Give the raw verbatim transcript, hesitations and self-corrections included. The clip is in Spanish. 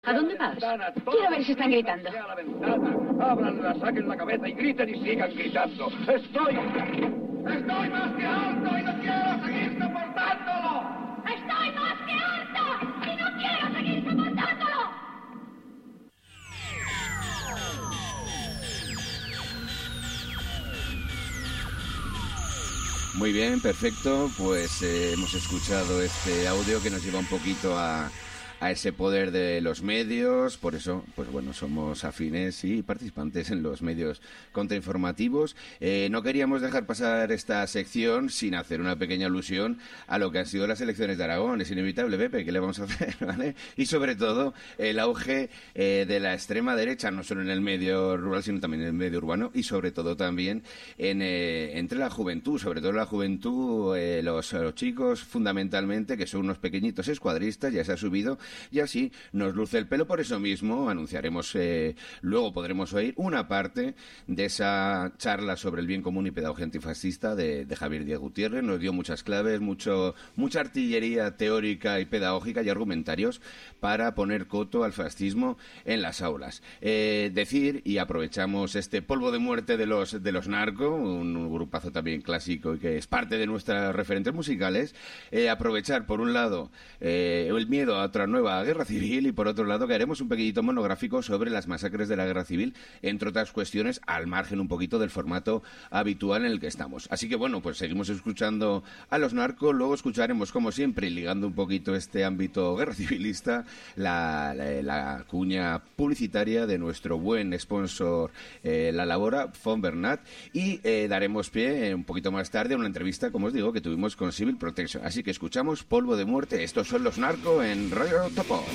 ¿A dónde vas? Quiero ver si están gritando. A la ventana. Ábranla, saquen la cabeza y griten y sigan gritando. Estoy... Estoy más que harto y no quiero seguir soportándolo. Estoy más que harto y no quiero seguir soportándolo. Muy bien, perfecto. Pues eh, hemos escuchado este audio que nos lleva un poquito a... a ese poder de los medios. Por eso, pues bueno, somos afines y participantes en los medios contrainformativos. Eh, no queríamos dejar pasar esta sección sin hacer una pequeña alusión a lo que han sido las elecciones de Aragón. Es inevitable, Pepe, ¿qué le vamos a hacer? ¿Vale? Y sobre todo, el auge eh, de la extrema derecha, no solo en el medio rural, sino también en el medio urbano, y sobre todo también en, eh, entre la juventud, sobre todo la juventud, eh, los, los chicos, fundamentalmente, que son unos pequeñitos escuadristas, ya se ha subido. Y así nos luce el pelo. Por eso mismo anunciaremos, eh, luego podremos oír una parte de esa charla sobre el bien común y pedagogía antifascista de, de Javier Díaz Gutiérrez. Nos dio muchas claves, mucho, mucha artillería teórica y pedagógica y argumentarios para poner coto al fascismo en las aulas. Eh, decir, y aprovechamos este polvo de muerte de los, de los narcos, un, un grupazo también clásico y que es parte de nuestros referentes musicales, eh, aprovechar por un lado eh, el miedo a otra nueva guerra civil y por otro lado que haremos un pequeñito monográfico sobre las masacres de la guerra civil, entre otras cuestiones al margen un poquito del formato habitual en el que estamos. Así que bueno, pues seguimos escuchando a los narcos, luego escucharemos como siempre, ligando un poquito este ámbito guerra civilista, la, la, la cuña publicitaria de nuestro buen sponsor eh, La Labora, Font Bernat, y eh, daremos pie eh, un poquito más tarde a una entrevista, como os digo, que tuvimos con Civil Protection. Así que escuchamos Polvo de Muerte. Estos son los narcos en Radio Topo.